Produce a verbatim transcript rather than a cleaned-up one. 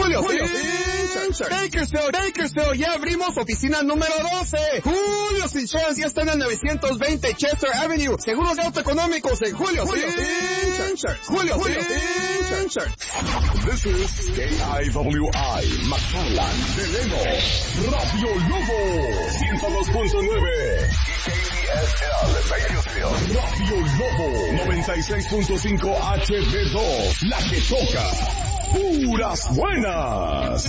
Julio Insurance. Bakersfield, Bakersfield, ya abrimos oficina número doce. Julio Insurance ya está en el novecientos veinte Chester Avenue. Seguros de auto económicos en Julio Insurance. Julio Insurance. This is K I W I, McFarland, Deleno, Radio Lobo, ciento dos punto nueve. Y K D S L, Bakersfield, Radio Lobo, noventa y seis punto cinco H D dos, la que toca puras buenas.